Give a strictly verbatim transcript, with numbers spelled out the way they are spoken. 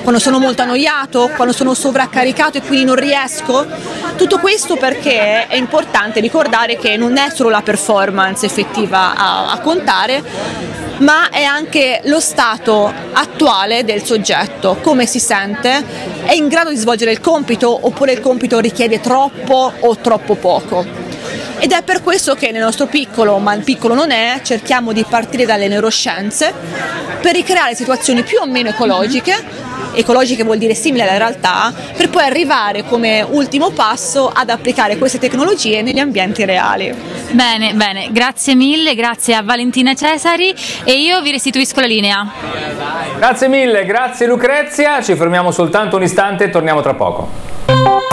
quando sono molto annoiato, quando sono sovraccaricato e quindi non riesco. Tutto questo perché è importante ricordare che non è solo la performance effettiva a, a contare, ma è anche lo stato attuale del soggetto, come si sente, è in grado di svolgere il compito oppure il compito richiede troppo o troppo poco. Ed è per questo che nel nostro piccolo, ma il piccolo non è, cerchiamo di partire dalle neuroscienze per ricreare situazioni più o meno ecologiche. Ecologiche vuol dire simili alla realtà, per poi arrivare come ultimo passo ad applicare queste tecnologie negli ambienti reali. Bene, bene, grazie mille, grazie a Valentina Cesari e io vi restituisco la linea. Grazie mille, grazie Lucrezia, ci fermiamo soltanto un istante e torniamo tra poco.